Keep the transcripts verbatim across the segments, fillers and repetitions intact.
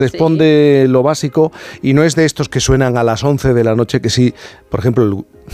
responde sí. lo básico y no es de estos que suenan a las once de la noche, que sí, por ejemplo,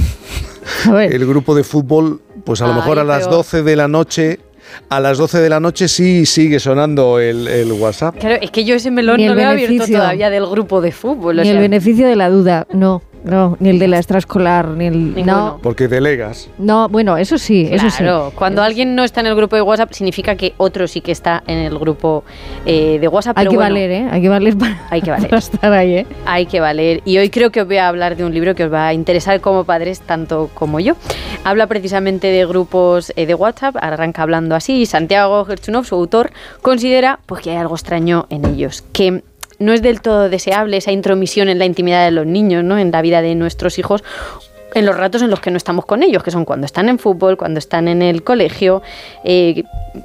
el, el grupo de fútbol, pues a lo Ay, mejor a las peor. doce de la noche... A las doce de la noche sí sigue sonando el, el WhatsApp. Claro, es que yo ese melón no lo he abierto todavía del grupo de fútbol. Ni o sea. el beneficio de la duda, no. No, ni el de la extraescolar, ni el... Ninguno. No. Porque delegas. No, bueno, eso sí, claro, eso sí. Claro, cuando eso alguien no está en el grupo de WhatsApp, significa que otro sí que está en el grupo eh, de WhatsApp. Hay pero que bueno, valer, ¿eh? Hay que valer para, hay que valer. para estar ahí, ¿eh? Hay que valer. Y hoy creo que os voy a hablar de un libro que os va a interesar como padres, tanto como yo. Habla precisamente de grupos eh, de WhatsApp, arranca hablando así, y Santiago Gerchunov, su autor, considera pues, que hay algo extraño en ellos, que no es del todo deseable esa intromisión en la intimidad de los niños, ¿no? En la vida de nuestros hijos, en los ratos en los que no estamos con ellos, que son cuando están en fútbol, cuando están en el colegio, eh,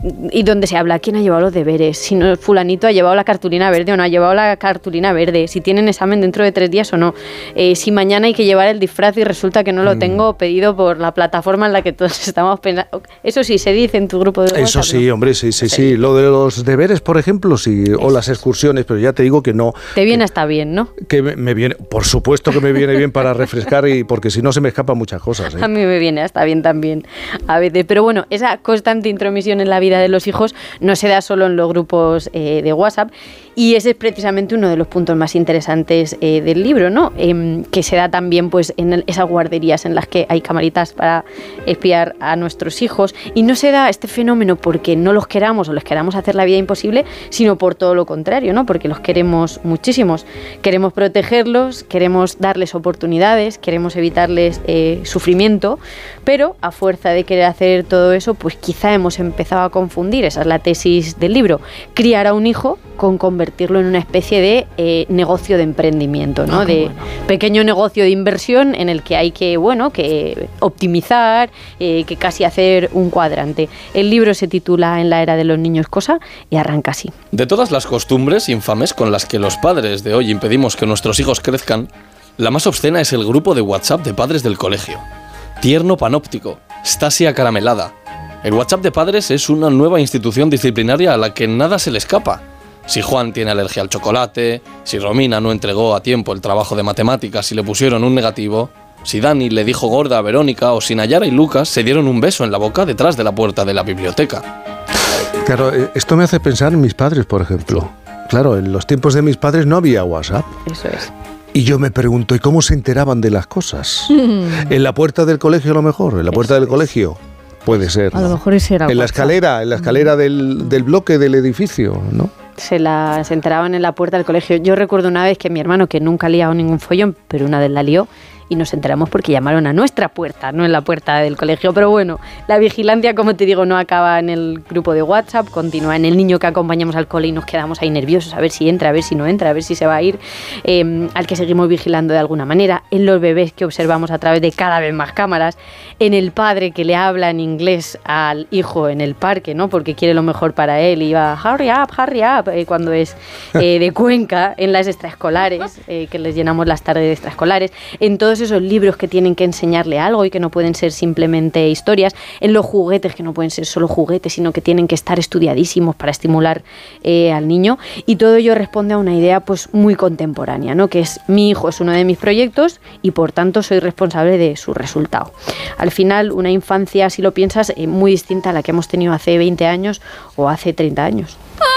y donde se habla quién ha llevado los deberes, si no, fulanito ha llevado la cartulina verde o no ha llevado la cartulina verde, si tienen examen dentro de tres días o no, eh, si mañana hay que llevar el disfraz y resulta que no lo tengo pedido por la plataforma en la que todos estamos pensando. Eso sí se dice en tu grupo de WhatsApp. Eso sí, ¿no? Hombre, sí, sí, sí, sí. Lo de los deberes, por ejemplo, sí, o las excursiones, pero ya te digo que no. Te viene que, hasta bien, ¿no? Que me, me viene, por supuesto que me viene bien para refrescar, y porque si no se me escapan muchas cosas, ¿eh? A mí me viene hasta bien también a veces, pero bueno, esa constante intromisión en la vida de los hijos no se da solo en los grupos eh, de WhatsApp, y ese es precisamente uno de los puntos más interesantes eh, del libro, ¿no? Eh, que se da también pues en el, esas guarderías en las que hay camaritas para espiar a nuestros hijos, y no se da este fenómeno porque no los queramos o les queramos hacer la vida imposible, sino por todo lo contrario, ¿no? Porque los queremos muchísimos, queremos protegerlos, queremos darles oportunidades, queremos evitarles eh, sufrimiento, pero a fuerza de querer hacer todo eso, pues quizá hemos empezado a confundir, esa es la tesis del libro, criar a un hijo con convertirlo en una especie de eh, negocio de emprendimiento, ¿no? Ah, de bueno. pequeño negocio de inversión en el que hay que, bueno, que optimizar, eh, que casi hacer un cuadrante. El libro se titula En la era de los niños cosa y arranca así. De todas las costumbres infames con las que los padres de hoy impedimos que nuestros hijos crezcan, la más obscena es el grupo de WhatsApp de padres del colegio. Tierno panóptico, Stasia caramelada. El WhatsApp de padres es una nueva institución disciplinaria a la que nada se le escapa. Si Juan tiene alergia al chocolate, si Romina no entregó a tiempo el trabajo de matemáticas y le pusieron un negativo, si Dani le dijo gorda a Verónica, o si Nayara y Lucas se dieron un beso en la boca detrás de la puerta de la biblioteca. Claro, esto me hace pensar en mis padres, por ejemplo. Claro, en los tiempos de mis padres no había WhatsApp. Eso es. Y yo me pregunto, ¿y cómo se enteraban de las cosas? ¿En la puerta del colegio a lo mejor? ¿En la puerta Eso del es. colegio? Puede ser, ¿no? A lo mejor ese era En la escalera, en la escalera del, del bloque del edificio, ¿no? Se, la, se enteraban en la puerta del colegio. Yo recuerdo una vez que mi hermano, que nunca ha liado ningún follón, pero una vez la lió, y nos enteramos porque llamaron a nuestra puerta, no en la puerta del colegio. Pero bueno, la vigilancia, como te digo, no acaba en el grupo de WhatsApp, continúa en el niño que acompañamos al cole y nos quedamos ahí nerviosos a ver si entra, a ver si no entra, a ver si se va a ir, eh, al que seguimos vigilando de alguna manera, en los bebés que observamos a través de cada vez más cámaras, en el padre que le habla en inglés al hijo en el parque, ¿no? Porque quiere lo mejor para él y va hurry up, hurry up, eh, cuando es eh, de Cuenca, en las extraescolares, eh, que les llenamos las tardes de extraescolares, en todos esos libros que tienen que enseñarle algo y que no pueden ser simplemente historias, en los juguetes que no pueden ser solo juguetes, sino que tienen que estar estudiadísimos para estimular eh, al niño, y todo ello responde a una idea pues muy contemporánea, ¿no? Que es: mi hijo es uno de mis proyectos y por tanto soy responsable de su resultado. Al final, una infancia, si lo piensas, eh, muy distinta a la que hemos tenido hace veinte años o hace treinta años.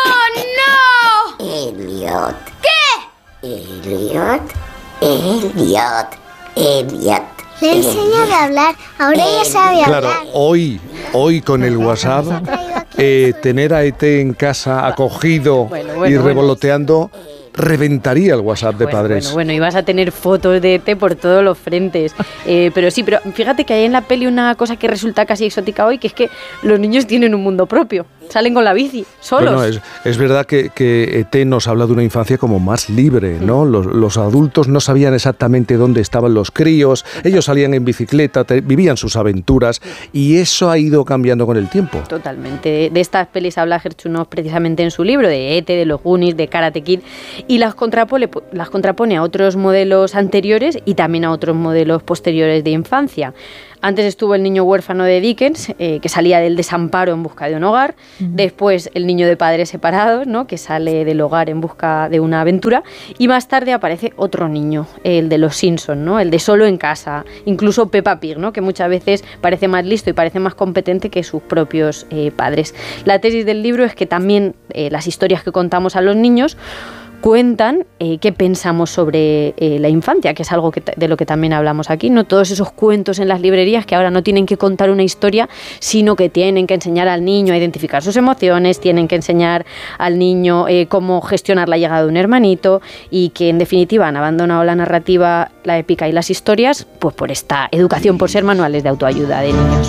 ¡Oh, no! Elliot. ¿Qué? Elliot. Elliot. Elliot. Le enseño a hablar, ahora ella sabe hablar. Claro, hoy, hoy con el WhatsApp, eh, tener a Ete en casa acogido bueno, bueno, y revoloteando... reventaría el WhatsApp de bueno, padres. Bueno, bueno, y vas a tener fotos de Ete por todos los frentes. Eh, pero sí, pero fíjate que hay en la peli una cosa que resulta casi exótica hoy, que es que los niños tienen un mundo propio. Salen con la bici, solos. Bueno, es, es verdad que, que Ete nos habla de una infancia como más libre, ¿no? Los, los adultos no sabían exactamente dónde estaban los críos, ellos salían en bicicleta, te, vivían sus aventuras, y eso ha ido cambiando con el tiempo. Totalmente. De estas pelis habla Gerchunov precisamente en su libro, de Ete, de los Goonies, de Karate Kid, y las contrapone, las contrapone a otros modelos anteriores y también a otros modelos posteriores de infancia. Antes estuvo el niño huérfano de Dickens, eh, que salía del desamparo en busca de un hogar. Uh-huh. Después el niño de padres separados, ¿no? Que sale del hogar en busca de una aventura. Y más tarde aparece otro niño, el de los Simpson, ¿no? El de solo en casa. Incluso Peppa Pig, ¿no? Que muchas veces parece más listo y parece más competente que sus propios eh, padres. La tesis del libro es que también eh, las historias que contamos a los niños cuentan eh, qué pensamos sobre eh, la infancia, que es algo que t- de lo que también hablamos aquí, ¿no? Todos esos cuentos en las librerías que ahora no tienen que contar una historia, sino que tienen que enseñar al niño a identificar sus emociones, tienen que enseñar al niño eh, cómo gestionar la llegada de un hermanito, y que en definitiva han abandonado la narrativa, la épica y las historias, pues por esta educación, por ser manuales de autoayuda de niños.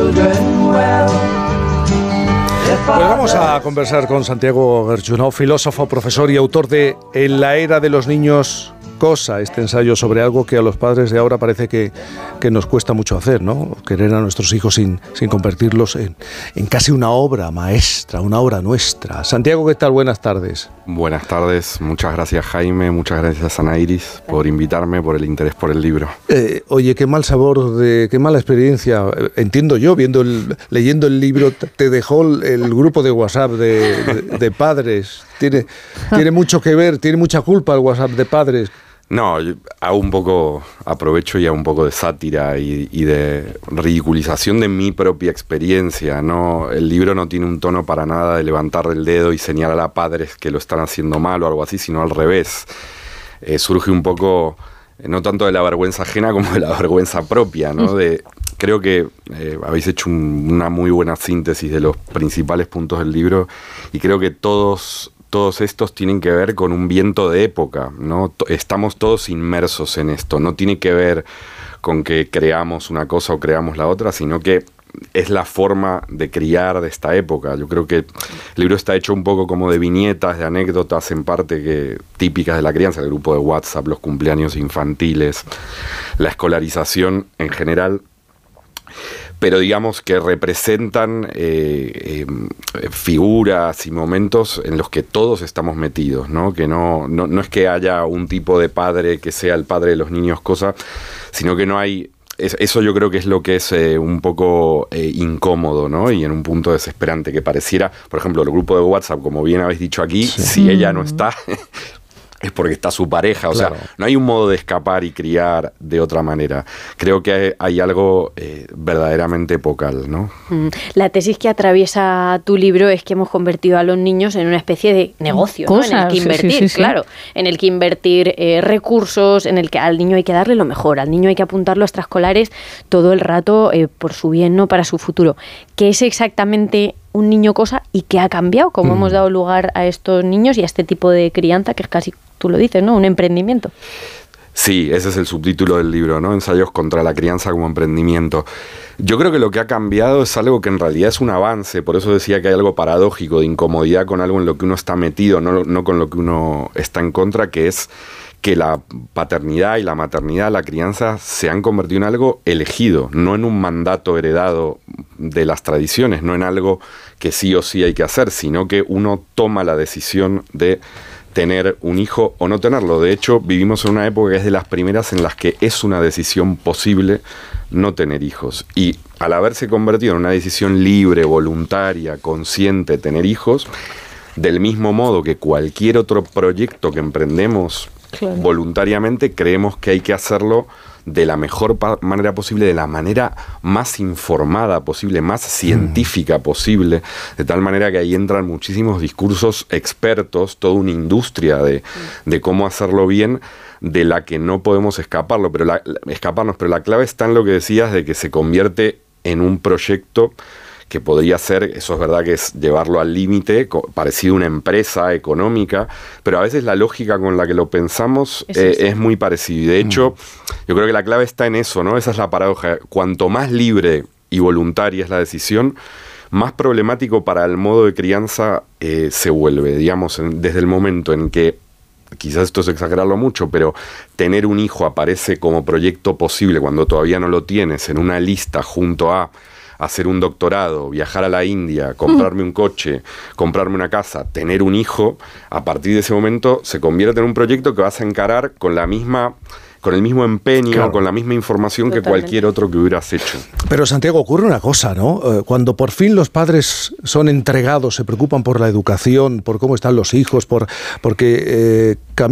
Pues vamos a conversar con Santiago Gerchunov, filósofo, profesor y autor de En la era de los niños cosa, este ensayo sobre algo que a los padres de ahora parece que, que nos cuesta mucho hacer, ¿no? Querer a nuestros hijos sin, sin convertirlos en, en casi una obra maestra, una obra nuestra. Santiago, ¿qué tal? Buenas tardes. Buenas tardes, muchas gracias Jaime, muchas gracias Ana Iris por invitarme, por el interés por el libro. Eh, oye, qué mal sabor, de, qué mala experiencia, entiendo yo, viendo el, leyendo el libro, te dejó el, el grupo de WhatsApp de, de, de padres. Tiene, tiene mucho que ver, tiene mucha culpa el WhatsApp de padres. No, yo hago un poco, aprovecho y hago un poco de sátira y, y de ridiculización de mi propia experiencia, ¿no? El libro no tiene un tono para nada de levantar el dedo y señalar a padres que lo están haciendo mal o algo así, sino al revés. Eh, surge un poco, eh, no tanto de la vergüenza ajena como de la vergüenza propia, ¿no? De, creo que eh, habéis hecho un, una muy buena síntesis de los principales puntos del libro, y creo que todos... Todos estos tienen que ver con un viento de época, ¿no? Estamos todos inmersos en esto. No tiene que ver con que creamos una cosa o creamos la otra, sino que es la forma de criar de esta época. Yo creo que el libro está hecho un poco como de viñetas, de anécdotas en parte que típicas de la crianza, el grupo de WhatsApp, los cumpleaños infantiles, la escolarización en general, pero digamos que representan eh, eh, figuras y momentos en los que todos estamos metidos, ¿no? Que no, no, no es que haya un tipo de padre que sea el padre de los niños, cosa, sino que no hay... Es, eso yo creo que es lo que es eh, un poco eh, incómodo, ¿no? Y en un punto desesperante, que pareciera, por ejemplo, el grupo de WhatsApp, como bien habéis dicho aquí, sí. Si ella no está... es porque está su pareja, o claro. sea, no hay un modo de escapar y criar de otra manera. Creo que hay, hay algo eh, verdaderamente epocal, ¿no? La tesis que atraviesa tu libro es que hemos convertido a los niños en una especie de negocio, ¿no? En el que invertir, sí, sí, sí, claro, en el que invertir eh, recursos, en el que al niño hay que darle lo mejor, al niño hay que apuntarlo a extraescolares todo el rato eh, por su bien, no para su futuro. ¿Qué es exactamente un niño cosa y qué ha cambiado? ¿Cómo mm. hemos dado lugar a estos niños y a este tipo de crianza que es casi, tú lo dices, ¿no? Un emprendimiento. Sí, ese es el subtítulo del libro, ¿no? Ensayos contra la crianza como emprendimiento. Yo creo que lo que ha cambiado es algo que en realidad es un avance, por eso decía que hay algo paradójico de incomodidad con algo en lo que uno está metido, no, no con lo que uno está en contra, que es que la paternidad y la maternidad, la crianza, se han convertido en algo elegido, no en un mandato heredado de las tradiciones, no en algo que sí o sí hay que hacer, sino que uno toma la decisión de tener un hijo o no tenerlo. De hecho, vivimos en una época que es de las primeras en las que es una decisión posible no tener hijos. Y al haberse convertido en una decisión libre, voluntaria, consciente, tener hijos, del mismo modo que cualquier otro proyecto que emprendemos claro. voluntariamente, creemos que hay que hacerlo de la mejor pa- manera posible, de la manera más informada posible, más científica posible, de tal manera que ahí entran muchísimos discursos expertos, toda una industria de, de cómo hacerlo bien, de la que no podemos escaparlo, pero la, escaparnos, pero la clave está en lo que decías de que se convierte en un proyecto que podría ser, eso es verdad que es llevarlo al límite, parecido a una empresa económica, pero a veces la lógica con la que lo pensamos es, eh, es muy parecida. Y de hecho, mm. yo creo que la clave está en eso, ¿no? Esa es la paradoja. Cuanto más libre y voluntaria es la decisión, más problemático para el modo de crianza eh, se vuelve, digamos, en, desde el momento en que, quizás esto es exagerarlo mucho, pero tener un hijo aparece como proyecto posible cuando todavía no lo tienes, en una lista junto a hacer un doctorado, viajar a la India, comprarme un coche, comprarme una casa, tener un hijo, a partir de ese momento se convierte en un proyecto que vas a encarar con la misma... con el mismo empeño, claro, con la misma información Totalmente. que cualquier otro que hubieras hecho. Pero, Santiago, ocurre una cosa, ¿no? Eh, cuando por fin los padres son entregados, se preocupan por la educación, por cómo están los hijos, por porque eh,